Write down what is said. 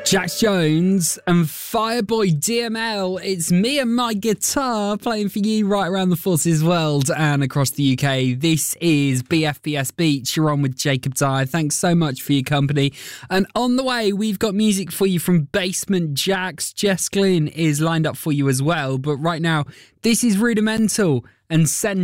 Jax Jones and Fireboy DML. It's me and my guitar playing for you right around the Forces world and across the UK. This is BFBS Beats. You're on with Jacob Dyer. Thanks so much for your company. And on the way, we've got music for you from Basement Jaxx. Jess Glynn is lined up for you as well. But right now, this is Rudimental and Send